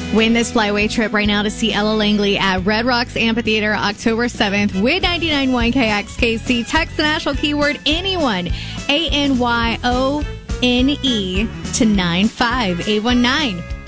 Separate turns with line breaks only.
Win this flyaway trip right now to see Ella Langley at Red Rocks Amphitheater October 7th with 99.1 KXKC. Text the national keyword anyone, ANYONE to 95819.